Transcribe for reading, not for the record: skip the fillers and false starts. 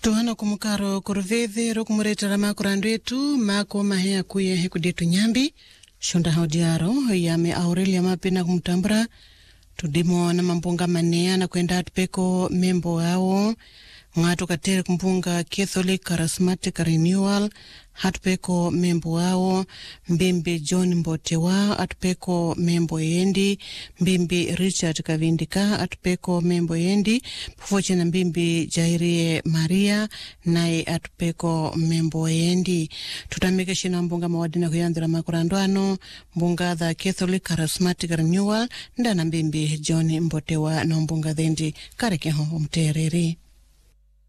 Tuhana kumukaro kuruvedhe rokumureta rama kurandetu mako mahea kuye hekudetu nyambi shonda haudiaro yame Aurelia mapena kumutambura tudimo na mambunga manea na kwenda atupeko membo hao ngatu katere kumpunga Catholic Charismatic Renewal hatupeko membo hao Mbimbi John Mbotewa atupeko membo yendi Mbimbi Richard Kavindika atupeko membo yendi pufoche na Mbimbi Jairie Maria nae atupeko membo yendi tutamike shina mbunga mawadina kuyandira makurandwano mbunga the Catholic Charismatic Renewal ndana Mbimbi John Mbotewa na mbunga dhendi kareke ho mtereri.